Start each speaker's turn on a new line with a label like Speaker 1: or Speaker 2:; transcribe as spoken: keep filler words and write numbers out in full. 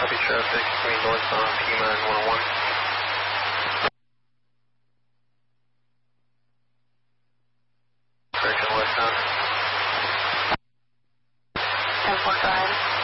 Speaker 1: Copy traffic, green north on Pima and one oh one. Correction west on.
Speaker 2: ten four five.